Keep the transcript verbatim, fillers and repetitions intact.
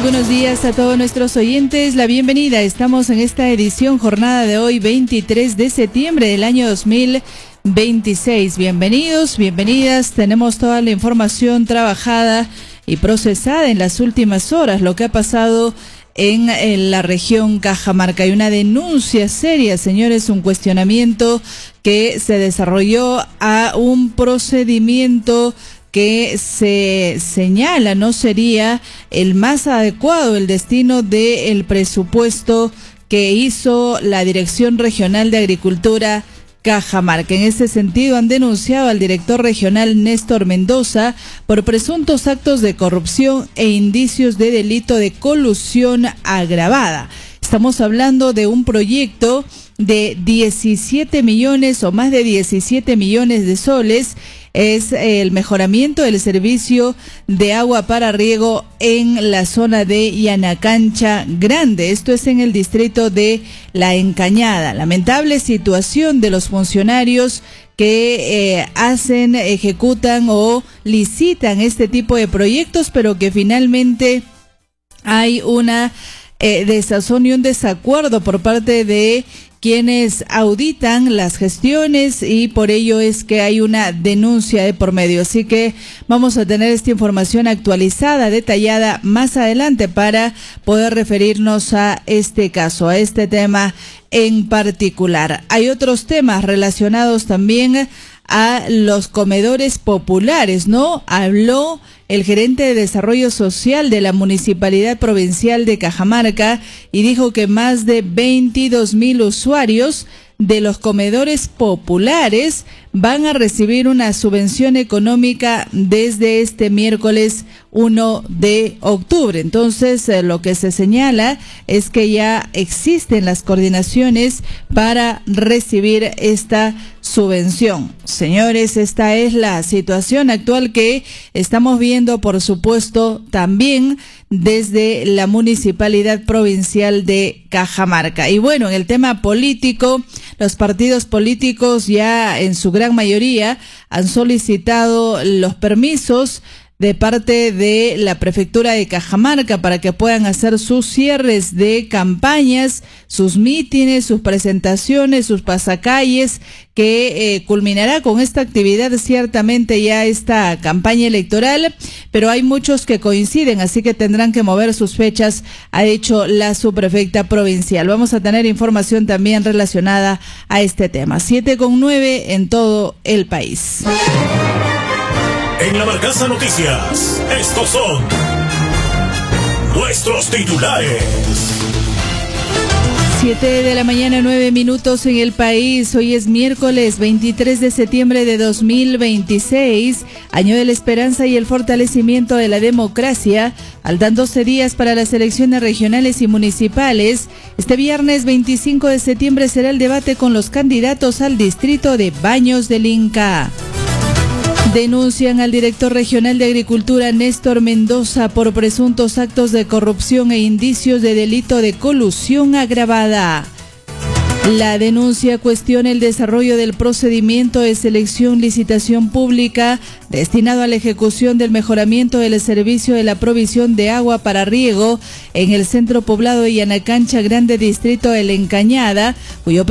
buenos días a todos nuestros oyentes, la bienvenida. Estamos en esta edición jornada de hoy, veintitrés de septiembre del año dos mil veintiséis. Bienvenidos, bienvenidas. Tenemos toda la información trabajada y procesada en las últimas horas, lo que ha pasado en, en la región Cajamarca. Hay una denuncia seria, señores, un cuestionamiento que se desarrolló a un procedimiento que se señala no sería el más adecuado el destino del presupuesto que hizo la Dirección Regional de Agricultura Cajamarca. En ese sentido han denunciado al director regional Néstor Mendoza por presuntos actos de corrupción e indicios de delito de colusión agravada. Estamos hablando de un proyecto de diecisiete millones o más de diecisiete millones de soles. Es el mejoramiento del servicio de agua para riego en la zona de Yanacancha Grande. Esto es en el distrito de La Encañada. Lamentable situación de los funcionarios que eh, hacen, ejecutan o licitan este tipo de proyectos, pero que finalmente hay una eh, desazón y un desacuerdo por parte de quienes auditan las gestiones, y por ello es que hay una denuncia de por medio. Así que vamos a tener esta información actualizada, detallada más adelante para poder referirnos a este caso, a este tema en particular. Hay otros temas relacionados también a los comedores populares, ¿no? Habló el gerente de Desarrollo Social de la Municipalidad Provincial de Cajamarca y dijo que más de veintidós mil usuarios de los comedores populares van a recibir una subvención económica desde este miércoles uno de octubre. Entonces, eh, lo que se señala es que ya existen las coordinaciones para recibir esta subvención. Señores, esta es la situación actual que estamos viendo, por supuesto, también desde la Municipalidad Provincial de Cajamarca. Y bueno, en el tema político, los partidos políticos ya en su gran mayoría han solicitado los permisos de parte de la Prefectura de Cajamarca para que puedan hacer sus cierres de campañas, sus mítines, sus presentaciones, sus pasacalles, que eh, culminará con esta actividad ciertamente ya esta campaña electoral, pero hay muchos que coinciden, así que tendrán que mover sus fechas, ha dicho la subprefecta provincial. Vamos a tener información también relacionada a este tema. siete con nueve en todo el país. En La Barcaza Noticias, estos son nuestros titulares. Siete de la mañana, nueve minutos en el país. Hoy es miércoles veintitrés de septiembre de dos mil veintiséis, año de la esperanza y el fortalecimiento de la democracia. Faltan doce días para las elecciones regionales y municipales. Este viernes veinticinco de septiembre será el debate con los candidatos al distrito de Baños del Inca. Denuncian al director regional de Agricultura Néstor Mendoza por presuntos actos de corrupción e indicios de delito de colusión agravada. La denuncia cuestiona el desarrollo del procedimiento de selección licitación pública destinado a la ejecución del mejoramiento del servicio de la provisión de agua para riego en el centro poblado de Yanacancha Grande, distrito de La Encañada, cuyo